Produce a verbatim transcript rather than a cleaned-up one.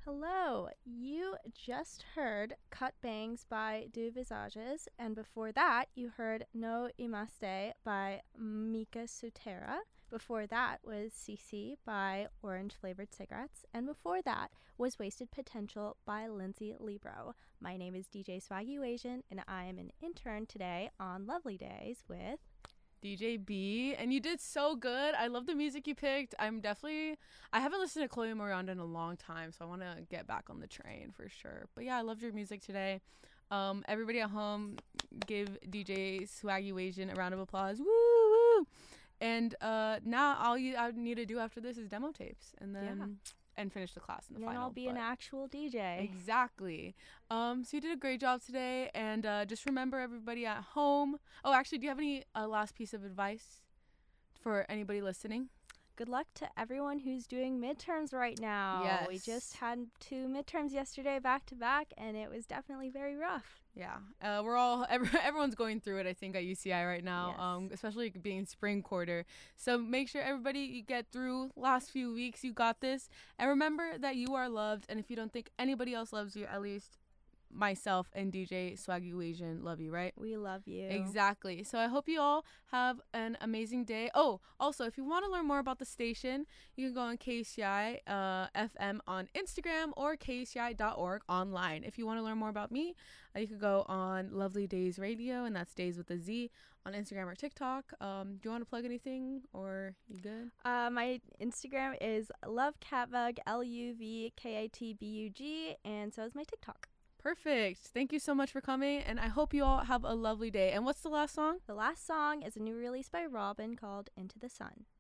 Hello, you just heard Cut Bangs by Deux Visages, and before that, you heard No Imaste by Mika Sutera. Before that was C C by Orange Flavored Cigarettes, and before that was Wasted Potential by Lindsay Libro. My name is D J Swaggy Asian, and I am an intern today on Lovely Days with D J B, and you did so good. I love the music you picked. I'm definitely, I haven't listened to Chloe Miranda in a long time, so I want to get back on the train for sure. But yeah, I loved your music today. Um, everybody at home, give D J Swaggy Asian a round of applause. Woo woo! And uh, now all you I need to do after this is demo tapes, and then Yeah. and finish the class in the and then final. I'll be an but- actual D J. Exactly. Um, so you did a great job today, and uh, just remember everybody at home. Oh, actually, do you have any uh, last piece of advice for anybody listening? Good luck to everyone who's doing midterms right now. We Yes. just had two midterms yesterday back to back, and it was definitely very rough. Yeah, uh, we're all every, everyone's going through it. I think at U C I right now, Yes. um, especially being spring quarter. So make sure everybody you get through last few weeks. You got this, and remember that you are loved. And if you don't think anybody else loves you, at least myself and D J Swaggy Asian love you, right? We love you. Exactly. So I hope you all have an amazing day. Oh, also, if you want to learn more about the station, you can go on K C I uh, F M on Instagram or K C I dot org online. If you want to learn more about me, uh, you could go on Lovely Days Radio, and that's Days with a Z, on Instagram or TikTok. Um, do you want to plug anything, or you good? Uh, my Instagram is lovecatbug, L U V K A T B U G, and so is my TikTok. Perfect. Thank you so much for coming, and I hope you all have a lovely day. And what's the last song? The last song is a new release by Robin called Into the Sun.